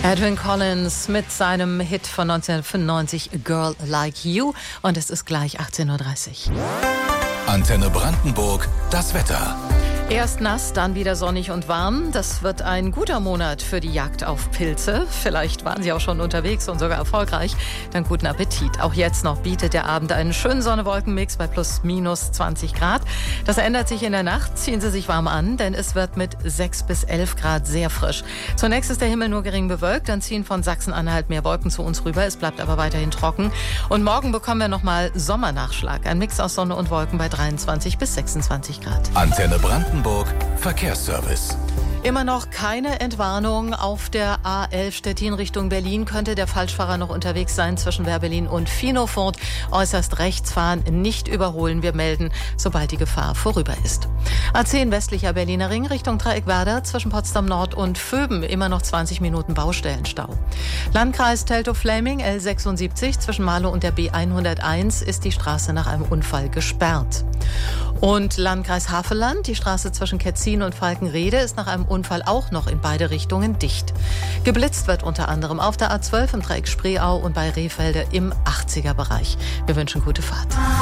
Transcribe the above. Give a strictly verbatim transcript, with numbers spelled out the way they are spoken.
Edwyn Collins mit seinem Hit von neunzehnhundertfünfundneunzig, A Girl Like You. Und es ist gleich achtzehn Uhr dreißig. Antenne Brandenburg, das Wetter. Erst nass, dann wieder sonnig und warm. Das wird ein guter Monat für die Jagd auf Pilze. Vielleicht waren Sie auch schon unterwegs und sogar erfolgreich. Dann guten Appetit. Auch jetzt noch bietet der Abend einen schönen Sonne-Wolken-Mix bei plus minus zwanzig Grad. Das ändert sich in der Nacht. Ziehen Sie sich warm an, denn es wird mit sechs bis elf Grad sehr frisch. Zunächst ist der Himmel nur gering bewölkt. Dann ziehen von Sachsen-Anhalt mehr Wolken zu uns rüber. Es bleibt aber weiterhin trocken. Und morgen bekommen wir nochmal Sommernachschlag. Ein Mix aus Sonne und Wolken bei dreiundzwanzig bis sechsundzwanzig Grad. Antenne Brandenburg. Verkehrsservice. Immer noch keine Entwarnung. Auf der A elf Stettin Richtung Berlin könnte der Falschfahrer noch unterwegs sein zwischen Werbelin und Finofort. Äußerst rechts fahren, nicht überholen. Wir melden, sobald die Gefahr vorüber ist. A zehn westlicher Berliner Ring Richtung Dreieckwerder zwischen Potsdam Nord und Vöben. Immer noch zwanzig Minuten Baustellenstau. Landkreis Teltow-Fläming L sechsundsiebzig zwischen Marlow und der B hunderteins ist die Straße nach einem Unfall gesperrt. Und Landkreis Havelland, die Straße zwischen Ketzin und Falkenrede ist nach einem Unfall auch noch in beide Richtungen dicht. Geblitzt wird unter anderem auf der A zwölf im Dreieck Spreeau und bei Rehfelde im achtziger Bereich. Wir wünschen gute Fahrt.